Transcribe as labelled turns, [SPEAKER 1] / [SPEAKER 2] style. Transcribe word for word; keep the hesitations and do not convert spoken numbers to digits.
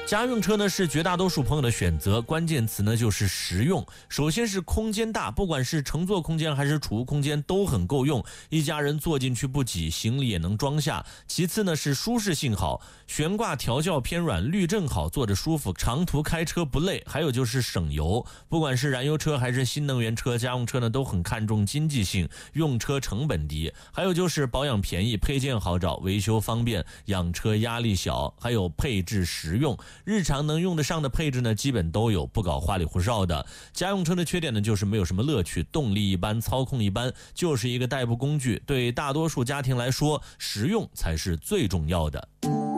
[SPEAKER 1] 家用车呢是绝大多数朋友的选择，关键词呢就是实用。首先是空间大，不管是乘坐空间还是储物空间都很够用，一家人坐进去不挤，行李也能装下。其次呢是舒适性好，悬挂调教偏软，滤震好，坐着舒服，长途开车不累。还有就是省油，不管是燃油车还是新能源车，家用车呢都很看重经济性，用车成本低。还有就是保养便宜，配件好找，维修方便，养车压力小，还有配置实用。日常能用得上的配置呢基本都有，不搞花里胡哨的。家用车的缺点呢就是没有什么乐趣，动力一般，操控一般，就是一个代步工具。对大多数家庭来说，实用才是最重要的。